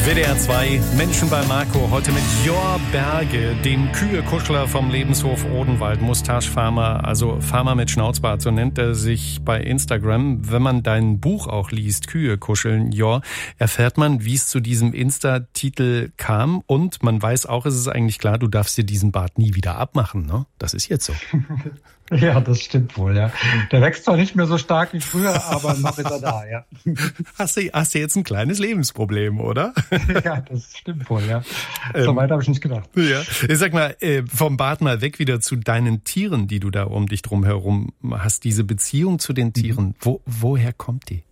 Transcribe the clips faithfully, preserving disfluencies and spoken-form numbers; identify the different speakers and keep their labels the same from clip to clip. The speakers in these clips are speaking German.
Speaker 1: W D R zwei, Menschen bei Marco, heute mit Jor Berge, dem Kühe-Kuschler vom Lebenshof Odenwald, Mustache-Farmer, also Farmer mit Schnauzbart, so nennt er sich bei Instagram. Wenn man dein Buch auch liest, Kühe kuscheln, Jor, erfährt man, wie es zu diesem Insta-Titel kam, und man weiß auch, es ist eigentlich klar, du darfst dir diesen Bart nie wieder abmachen, ne? Das ist jetzt so.
Speaker 2: Ja, das stimmt wohl, ja. Der wächst zwar nicht mehr so stark wie früher, aber noch ist er da, ja.
Speaker 1: Hast du, hast du jetzt ein kleines Lebensproblem, oder?
Speaker 2: Ja, das stimmt wohl, ja. So weit habe ich nicht gedacht.
Speaker 1: Ja. Ich sag mal, vom Bart mal weg wieder zu deinen Tieren, die du da um dich drum herum hast. Diese Beziehung zu den Tieren, mhm. wo, woher kommt die?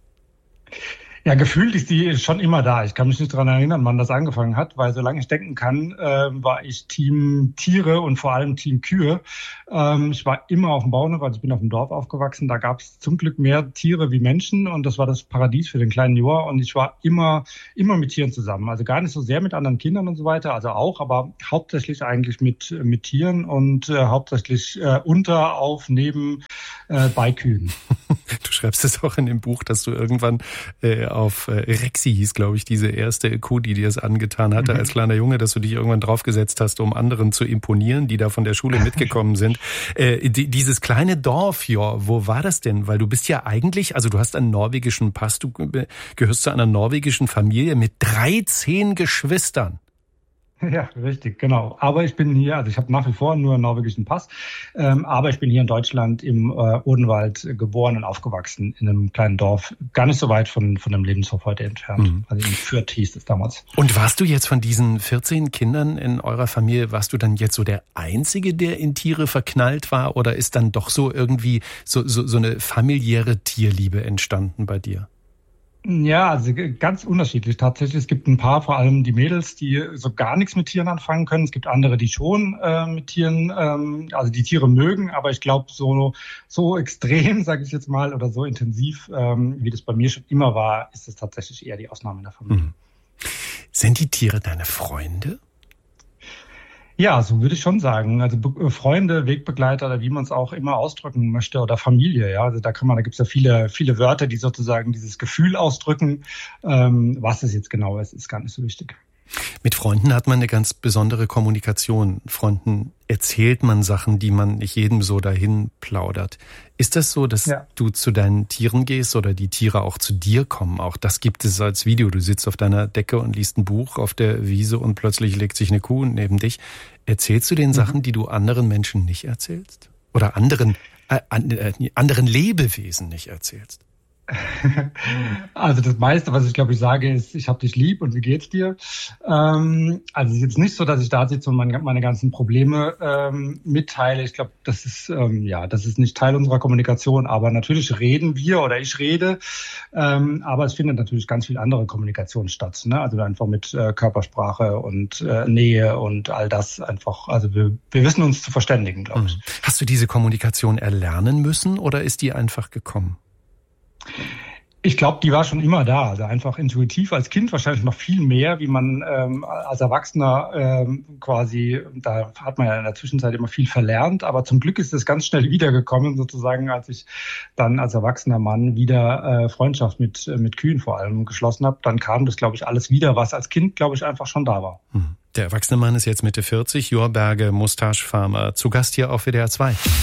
Speaker 2: Ja, gefühlt ist die schon immer da. Ich kann mich nicht daran erinnern, wann das angefangen hat, weil solange ich denken kann, äh, war ich Team Tiere und vor allem Team Kühe. Ähm, ich war immer auf dem Bauernhof, also ich bin auf dem Dorf aufgewachsen. Da gab es zum Glück mehr Tiere wie Menschen und das war das Paradies für den kleinen Jor. Und ich war immer immer mit Tieren zusammen. Also gar nicht so sehr mit anderen Kindern und so weiter, also auch, aber hauptsächlich eigentlich mit mit Tieren und äh, hauptsächlich äh, unter, auf, neben, äh, bei Kühen.
Speaker 1: Du schreibst es auch in dem Buch, dass du irgendwann äh, auf äh, Rexi hieß, glaube ich, diese erste Kuh, die dir es angetan hatte, mhm. als kleiner Junge, dass du dich irgendwann draufgesetzt hast, um anderen zu imponieren, die da von der Schule mitgekommen sind. Äh, die, dieses kleine Dorf, ja, wo war das denn? Weil du bist ja eigentlich, also du hast einen norwegischen Pass, du gehörst zu einer norwegischen Familie mit dreizehn Geschwistern.
Speaker 2: Ja, richtig, genau. Aber ich bin hier, also ich habe nach wie vor nur einen norwegischen Pass, ähm, aber ich bin hier in Deutschland im äh, Odenwald geboren und aufgewachsen, in einem kleinen Dorf, gar nicht so weit von von dem Lebenshof heute entfernt. Mhm. Also in Fürth hieß es damals.
Speaker 1: Und warst du jetzt von diesen vierzehn Kindern in eurer Familie, warst du dann jetzt so der Einzige, der in Tiere verknallt war, oder ist dann doch so irgendwie so so, so eine familiäre Tierliebe entstanden bei dir?
Speaker 2: Ja, also ganz unterschiedlich tatsächlich. Es gibt ein paar, vor allem die Mädels, die so gar nichts mit Tieren anfangen können. Es gibt andere, die schon äh, mit Tieren, ähm, also die Tiere mögen. Aber ich glaube, so so extrem, sage ich jetzt mal, oder so intensiv, ähm, wie das bei mir schon immer war, ist es tatsächlich eher die Ausnahme in der Familie.
Speaker 1: Mhm. Sind die Tiere deine Freunde?
Speaker 2: Ja, so würde ich schon sagen. Also Freunde, Wegbegleiter, oder wie man es auch immer ausdrücken möchte, oder Familie. Ja, also da kann man, da gibt es ja viele, viele Wörter, die sozusagen dieses Gefühl ausdrücken. Ähm, was es jetzt genau ist, ist gar nicht so wichtig.
Speaker 1: Mit Freunden hat man eine ganz besondere Kommunikation. Freunden erzählt man Sachen, die man nicht jedem so dahin plaudert. Ist das so, dass ja. du zu deinen Tieren gehst oder die Tiere auch zu dir kommen? Auch das gibt es als Video. Du sitzt auf deiner Decke und liest ein Buch auf der Wiese und plötzlich legt sich eine Kuh neben dich. Erzählst du den mhm. Sachen, die du anderen Menschen nicht erzählst? Oder anderen, äh, anderen Lebewesen nicht erzählst?
Speaker 2: Also das meiste, was ich glaube ich sage, ist, ich habe dich lieb und wie geht's dir? Ähm, also es ist jetzt nicht so, dass ich da sitze und meine, meine ganzen Probleme ähm, mitteile. Ich glaube, das ist ähm, ja, das ist nicht Teil unserer Kommunikation. Aber natürlich reden wir oder ich rede. Ähm, aber es findet natürlich ganz viel andere Kommunikation statt. Ne? Also einfach mit äh, Körpersprache und äh, Nähe und all das einfach. Also wir, wir wissen uns zu verständigen, glaube ich.
Speaker 1: Hast du diese Kommunikation erlernen müssen oder ist die einfach gekommen?
Speaker 2: Ich glaube, die war schon immer da, also einfach intuitiv, als Kind wahrscheinlich noch viel mehr, wie man ähm, als Erwachsener ähm, quasi, da hat man ja in der Zwischenzeit immer viel verlernt, aber zum Glück ist es ganz schnell wiedergekommen, sozusagen, als ich dann als erwachsener Mann wieder äh, Freundschaft mit mit Kühen vor allem geschlossen habe, dann kam das, glaube ich, alles wieder, was als Kind, glaube ich, einfach schon da war.
Speaker 1: Der erwachsene Mann ist jetzt Mitte vierzig, Jor Berge, Mustache-Farmer, zu Gast hier auf W D R zwei.